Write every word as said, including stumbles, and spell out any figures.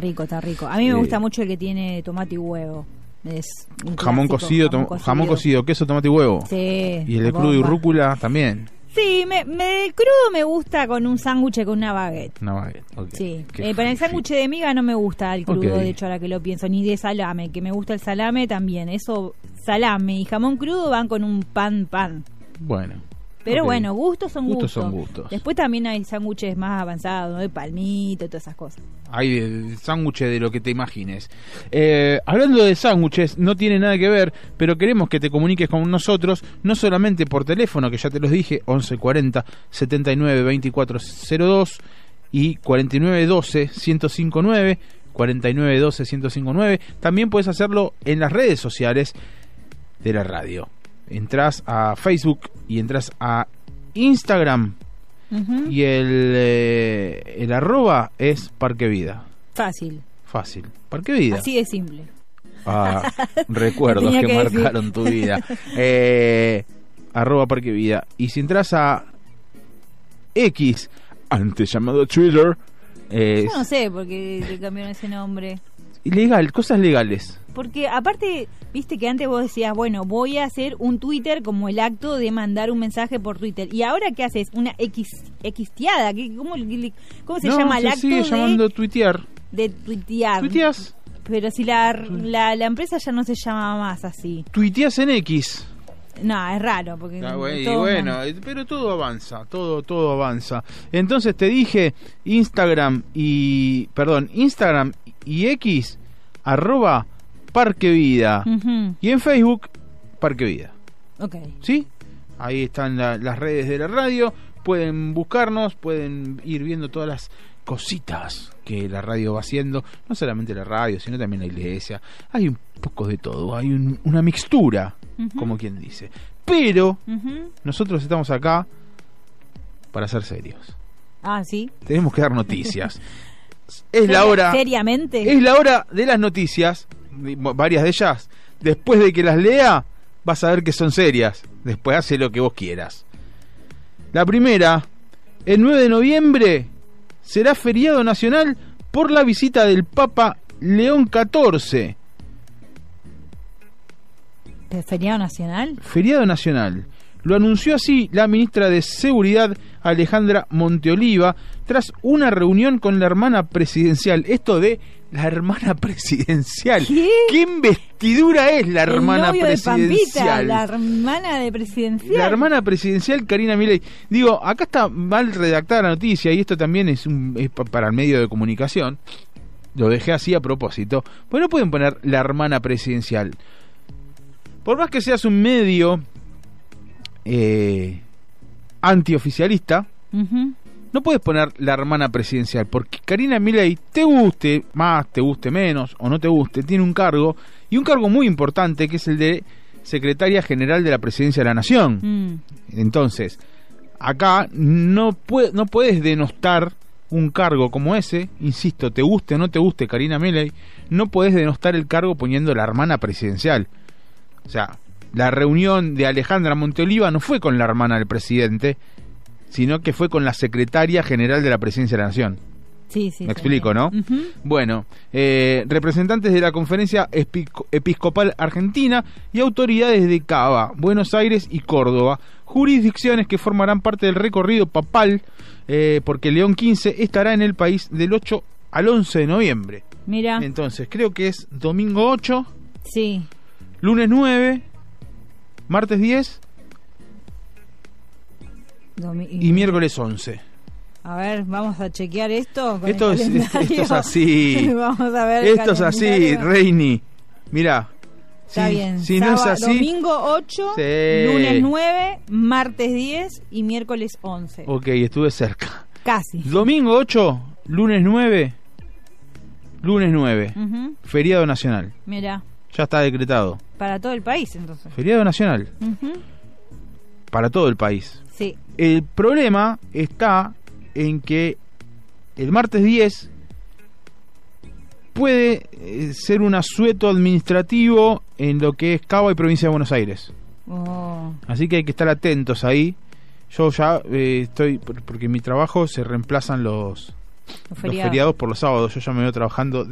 rico, está rico. A mí me Eh, gusta mucho el que tiene tomate y huevo. Es un Jamón clásico, cocido, jamón tom- cocido. jamón cocido, queso, tomate y huevo. Sí. Y el de la crudo y bomba. rúcula también. Sí, me, me, el crudo me gusta con un sándwich con una baguette. Una baguette, ok. Sí, Qué eh, para el fi- sándwich de miga no me gusta el crudo, Ok. de hecho, ahora que lo pienso, ni de salame, que me gusta el salame también. Eso, salame y jamón crudo van con un pan, pan. Bueno. Pero ok. bueno, gustos son Gustos gustos. son gustos. Después también hay sándwiches más avanzados, ¿no? De palmito y todas esas cosas. Hay de- sándwiches de lo que te imagines. Eh, hablando de sándwiches, no tiene nada que ver, pero queremos que te comuniques con nosotros, no solamente por teléfono, que ya te los dije, once cuarenta, setenta y nueve, veinticuatro cero dos y cuarenta y nueve doce, ciento cincuenta y nueve, cuarenta y nueve doce, ciento cincuenta y nueve. También puedes hacerlo en las redes sociales de la radio. Entrás a Facebook y entras a Instagram Ujú. y el, eh, el arroba es Parque Vida. Fácil, Fácil. Parque Vida. así de simple. Ah, recuerdos Tenía que, que decir. marcaron tu vida. Eh, arroba Parque Vida. Y si entras a X, antes llamado Twitter, es Yo no sé por qué le cambiaron ese nombre. ilegal, cosas legales. Porque aparte, viste que antes vos decías, bueno, voy a hacer un Twitter como el acto de mandar un mensaje por Twitter. ¿Y ahora qué haces? Una X, Xteada. ¿Qué- ¿Cómo, cómo se no, llama el se acto sigue de, llamando tuitear. de tuitear? Tuiteas, Pero si la, la, la empresa ya no se llama más así. tuiteas en X. No, es raro. Porque Ah, bueno, y todo bueno, mundo- eh, pero todo avanza, todo todo avanza. Entonces te dije Instagram y perdón, Instagram y X arroba Parque Vida Ujú, y en Facebook Parque Vida. ok. ¿Sí? Ahí están la- las redes de la radio, pueden buscarnos, pueden ir viendo todas las cositas que la radio va haciendo, no solamente la radio, sino también la iglesia. Hay un poco de todo, hay un- una mixtura, Ujú. como quien dice. Pero Ujú. nosotros estamos acá para ser serios. Ah, sí. Tenemos que dar noticias. Es la hora, Seriamente. es la hora de las noticias, varias de ellas. Después de que las lea, vas a ver que son serias. Después hace lo que vos quieras. La primera, el nueve de noviembre será feriado nacional por la visita del Papa León catorce. ¿De feriado nacional? Feriado nacional. Lo anunció así la ministra de Seguridad, Alejandra Monteoliva, tras una reunión con la hermana presidencial. Esto de la hermana presidencial. ¿Qué? investidura es la hermana el novio de Pampita, presidencial? la hermana de presidencial. La hermana presidencial Karina Milei. Digo, acá está mal redactada la noticia y esto también es, un, es pa- para el medio de comunicación. Lo dejé así a propósito. Pues no pueden poner la hermana presidencial. Por más que seas un medio eh, antioficialista, Ujú. no puedes poner la hermana presidencial, porque Karina Milei, te guste más, te guste menos, o no te guste, tiene un cargo, y un cargo muy importante, que es el de Secretaria General de la Presidencia de la Nación. Mm. Entonces, acá no, pue- no puedes denostar un cargo como ese, insisto, te guste o no te guste Karina Milei, no puedes denostar el cargo poniendo la hermana presidencial. O sea, la reunión de Alejandra Monteoliva no fue con la hermana del presidente, sino que fue con la secretaria general de la Presidencia de la Nación. Sí, sí. Me sí, explico, sí. ¿no? Ujú. Bueno, eh, representantes de la Conferencia Episco- Episcopal Argentina y autoridades de Cava, Buenos Aires y Córdoba, jurisdicciones que formarán parte del recorrido papal, eh, porque León quince estará en el país del ocho al once de noviembre. Mira, Entonces, creo que es domingo ocho, sí. lunes nueve, martes diez Domi- y miércoles once. A ver, vamos a chequear esto. con Esto el es, calendario. esto es así. Vamos a ver. el Esto es así, calendario. Reini. Mirá. Está si, bien. Si no es Sábado- así. Domingo ocho, Sí. lunes nueve, martes diez y miércoles once. Ok, estuve cerca. Casi. Domingo ocho, lunes nueve. Lunes nueve. Ujú. Feriado nacional. Mira, Ya está decretado. para todo el país entonces. Feriado nacional. Ujú. Para todo el país. Sí. El problema está en que el martes diez puede eh, ser un asueto administrativo en lo que es Cava y Provincia de Buenos Aires. Oh. Así que hay que estar atentos ahí. Yo ya eh, estoy, por- porque en mi trabajo se reemplazan los, Los los feriados. feriados por los sábados. Yo ya me veo trabajando